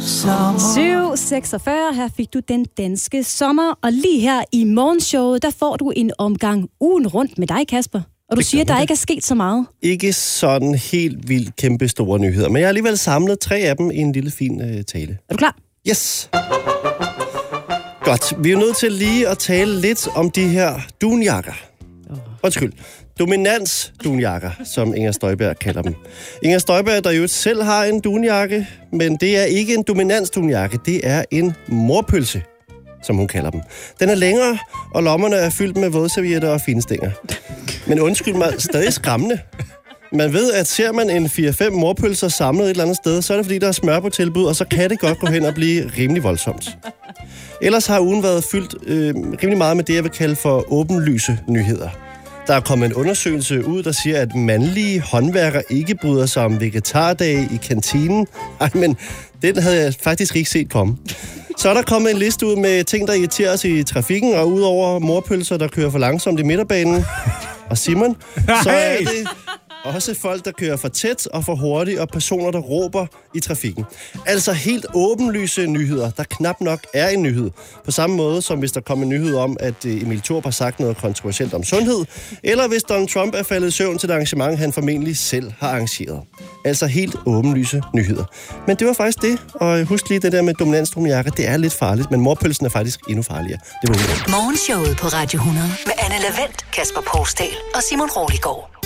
7.46, her fik du den danske sommer, og lige her i morgenshowet, der får du en omgang ugen rundt med dig, Kasper. Og du siger, at der ikke er sket så meget. Ikke sådan helt vildt kæmpe store nyheder, men jeg har alligevel samlet 3 af dem i en lille fin tale. Er du klar? Yes! Godt, vi er nødt til lige at tale lidt om de her dunjakker. Undskyld. Dominans-dunjakker, som Inger Støjberg kalder dem. Inger Støjberg, der jo selv har en dunjakke, men det er ikke en dominans-dunjakke, det er en morpølse, som hun kalder dem. Den er længere, og lommerne er fyldt med vådservietter og finstænger. Men undskyld mig, stadig skræmmende. Man ved, at ser man en 4-5 morpølser samlet et eller andet sted, så er det fordi, der er smør på tilbud, og så kan det godt gå hen og blive rimelig voldsomt. Ellers har ugen været fyldt rimelig meget med det, jeg vil kalde for åbenlyse nyheder. Der er kommet en undersøgelse ud, der siger, at mandlige håndværkere ikke bryder sig om vegetardage i kantinen. Ej, men den havde jeg faktisk ikke set komme. Så er der kommet en liste ud med ting, der irriterer os i trafikken, og udover morpølser, der kører for langsomt i midterbanen, og Simon, så er det også folk, der kører for tæt og for hurtigt, og personer, der råber i trafikken. Altså helt åbenlyse nyheder, der knap nok er en nyhed. På samme måde som hvis der kom en nyhed om, at Emil Thorup har sagt noget kontroversielt om sundhed, eller hvis Donald Trump er faldet i søvn til et arrangement, han formentlig selv har arrangeret. Altså helt åbenlyse nyheder. Men det var faktisk det, og husk lige det der med dominanstrumjakker, det er lidt farligt, men morpølsen er faktisk endnu farligere. Det var Morgenshowet på Radio 100 med Anne Lavendt, Kasper Poulsdal og Simon Roliggaard.